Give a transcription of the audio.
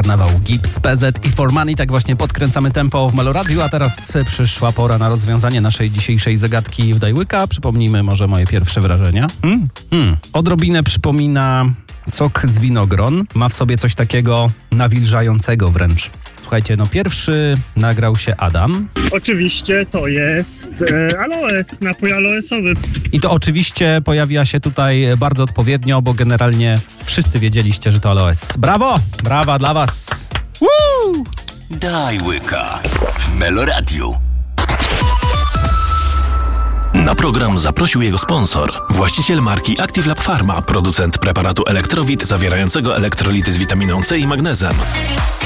karnawał. Gibbs, PZ i For Money. Tak właśnie podkręcamy tempo w Meloradiu, a teraz przyszła pora na rozwiązanie naszej dzisiejszej zagadki w Dajłyka. Przypomnijmy może moje pierwsze wrażenia. Odrobinę przypomina sok z winogron. Ma w sobie coś takiego nawilżającego wręcz. Słuchajcie, pierwszy nagrał się Adam. Oczywiście to jest aloes, napój aloesowy. I to oczywiście pojawia się tutaj bardzo odpowiednio, bo generalnie wszyscy wiedzieliście, że to aloes. Brawo! Brawa dla was! Woo! Dajłyka w Meloradiu. Na program zaprosił jego sponsor, właściciel marki Active Lab Pharma, producent preparatu Elektrowit zawierającego elektrolity z witaminą C i magnezem.